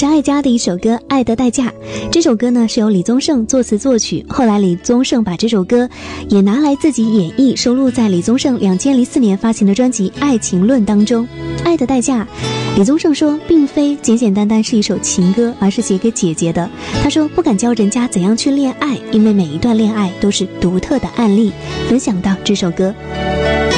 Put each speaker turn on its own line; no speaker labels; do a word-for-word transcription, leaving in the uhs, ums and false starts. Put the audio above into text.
是爱家的一首歌《爱的代价》。这首歌呢是由李宗盛作词作曲，后来李宗盛把这首歌也拿来自己演绎，收录在李宗盛两千零四年发行的专辑《爱情论》当中。《爱的代价》，李宗盛说并非简简单单是一首情歌，而是写给姐姐的。他说不敢教人家怎样去恋爱，因为每一段恋爱都是独特的案例。分享到这首歌。